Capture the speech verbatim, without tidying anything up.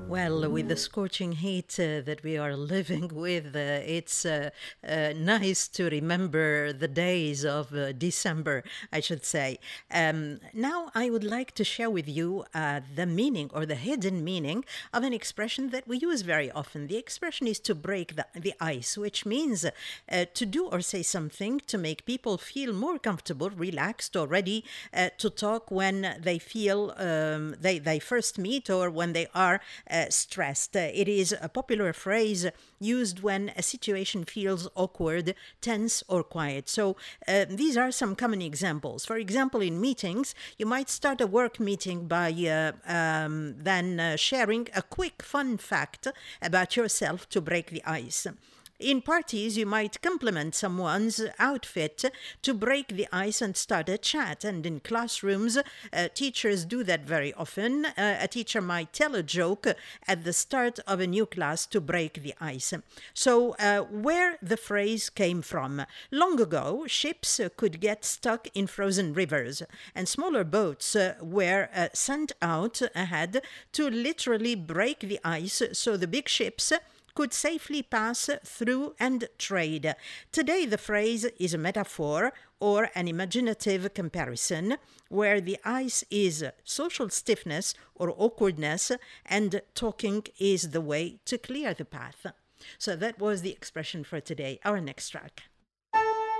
Well, with the scorching heat uh, that we are living with, uh, it's uh, uh, nice to remember the days of uh, December, I should say. Um, now, I would like to share with you uh, the meaning or the hidden meaning of an expression that we use very often. The expression is to break the, the ice, which means uh, to do or say something to make people feel more comfortable, relaxed, or ready uh, to talk when they feel um, they, they first meet or when they are uh, stressed. Uh, it is a popular phrase used when a situation feels awkward, tense, or quiet. So uh, these are some common examples. For example, in meetings, you might start a work meeting by uh, um, then uh, sharing a quick fun fact about yourself to break the ice. In parties, you might compliment someone's outfit to break the ice and start a chat. And in classrooms, uh, teachers do that very often. Uh, a teacher might tell a joke at the start of a new class to break the ice. So, uh, where the phrase came from? Long ago, ships uh, could get stuck in frozen rivers, and smaller boats uh, were uh, sent out ahead to literally break the ice so the big ships could safely pass through and trade. Today, the phrase is a metaphor or an imaginative comparison where the ice is social stiffness or awkwardness and talking is the way to clear the path. So that was the expression for today. Our next track.